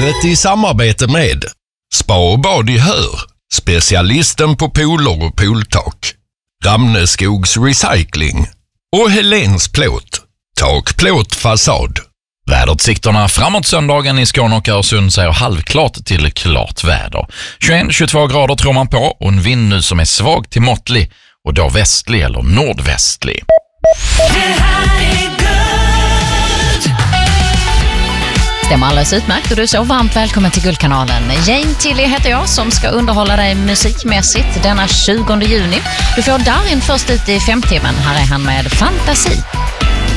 Vädret i samarbete med Spa och bad i Hör, specialisten på pooler och pooltak. Ramneskogs Recycling och Helens Plåt, tak, plåt, fasad. Väderutsikterna framåt söndagen i Skåne och Öresund säger halvklart till klart väder. 21-22 grader tror man på och en vind nu som är svag till måttlig och då västlig eller nordvästlig. Det här är Guld. Stämmer alldeles utmärkt och du är så varmt välkommen till Guldkanalen. Jane Tilly heter jag som ska underhålla dig musikmässigt denna 20 juni. Du får Darin först ut i 5 timmen. Här är han med Fantasi.